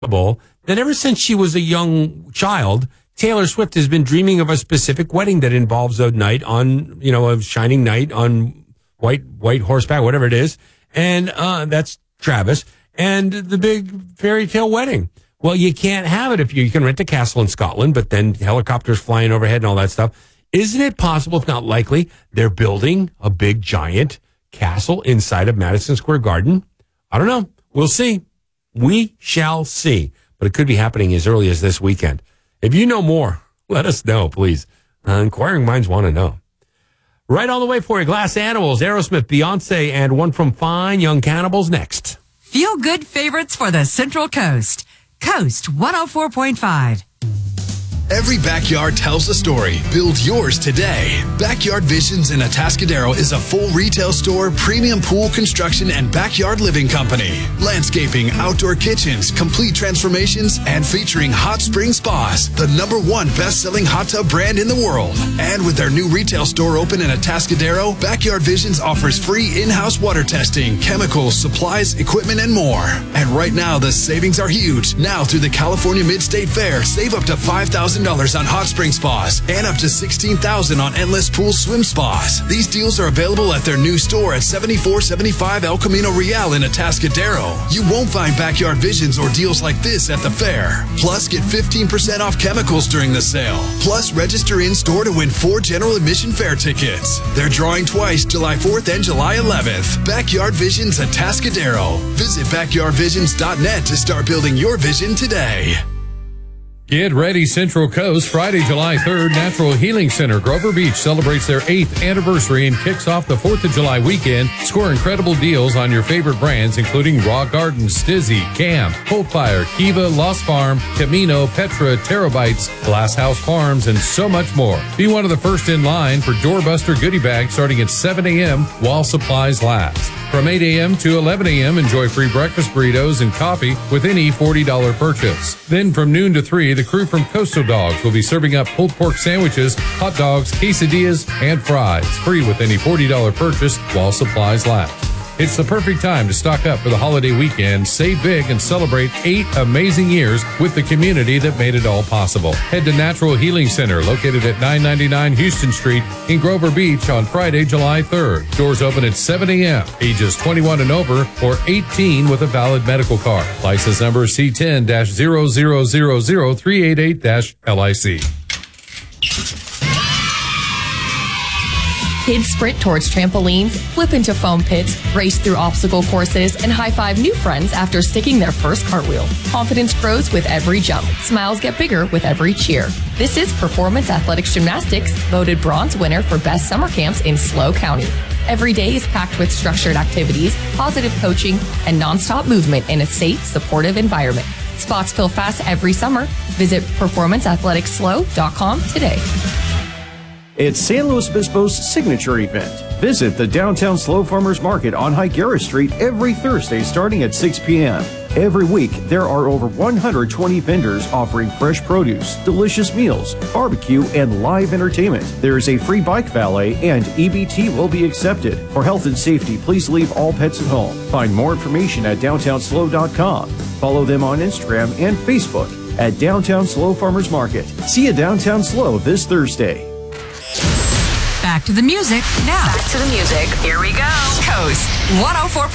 that ever since she was a young child, Taylor Swift has been dreaming of a specific wedding that involves a night on, a shining night on white horseback, whatever it is. And that's Travis. And the big fairy tale wedding. Well, you can't have it if you can rent a castle in Scotland, but then helicopters flying overhead and all that stuff. Isn't it possible, if not likely, they're building a big giant castle inside of Madison Square Garden? I don't know. We'll see. We shall see. But it could be happening as early as this weekend. If you know more, let us know, please. Inquiring minds want to know. Right on the way for you, Glass Animals, Aerosmith, Beyonce, and one from Fine Young Cannibals next. Feel good favorites for the Central Coast. Coast 104.5. Every backyard tells a story. Build yours today. Backyard Visions in Atascadero is a full retail store, premium pool construction, and backyard living company. Landscaping, outdoor kitchens, complete transformations, and featuring hot spring spas, the #1 best-selling hot tub brand in the world. And with their new retail store open in Atascadero, Backyard Visions offers free in-house water testing, chemicals, supplies, equipment, and more. And right now, the savings are huge. Now through the California Mid-State Fair, save up to $5,000 on hot spring spas and up to $16,000 on endless pool swim spas. These deals are available at their new store at 7475 El Camino Real in Atascadero. You won't find Backyard Visions or deals like this at the fair. Plus, get 15% off chemicals during the sale. Plus, register in-store to win 4 general admission fair tickets. They're drawing twice, July 4th and July 11th. Backyard Visions Atascadero. Visit backyardvisions.net to start building your vision today. Get ready, Central Coast. Friday, July 3rd, Natural Healing Center, Grover Beach celebrates their 8th anniversary and kicks off the 4th of July weekend. Score incredible deals on your favorite brands, including Raw Garden, Stizzy, Cam, Holdfire, Kiva, Lost Farm, Camino, Petra, Terabytes, Glass House Farms, and so much more. Be one of the first in line for Doorbuster goodie bags starting at 7 a.m. while supplies last. From 8 a.m. to 11 a.m., enjoy free breakfast burritos and coffee with any $40 purchase. Then from noon to 3, the crew from Coastal Dogs will be serving up pulled pork sandwiches, hot dogs, quesadillas, and fries, free with any $40 purchase while supplies last. It's the perfect time to stock up for the holiday weekend, save big, and celebrate 8 amazing years with the community that made it all possible. Head to Natural Healing Center, located at 999 Houston Street in Grover Beach on Friday, July 3rd. Doors open at 7 a.m. Ages 21 and over or 18 with a valid medical card. License number C10-0000388-LIC. Kids sprint towards trampolines, flip into foam pits, race through obstacle courses, and high-five new friends after sticking their first cartwheel. Confidence grows with every jump. Smiles get bigger with every cheer. This is Performance Athletics Gymnastics, voted bronze winner for best summer camps in SLO County. Every day is packed with structured activities, positive coaching, and nonstop movement in a safe, supportive environment. Spots fill fast every summer. Visit performanceathleticslo.com today. It's San Luis Obispo's signature event. Visit the downtown SLO Farmers Market on Higuera Street every Thursday starting at 6 p.m. Every week, there are over 120 vendors offering fresh produce, delicious meals, barbecue, and live entertainment. There is a free bike valet and EBT will be accepted. For health and safety, please leave all pets at home. Find more information at downtownslo.com. Follow them on Instagram and Facebook at Downtown SLO Farmers Market. See you downtown SLO this Thursday. Back to the music now. Back to the music. Here we go. Coast 104.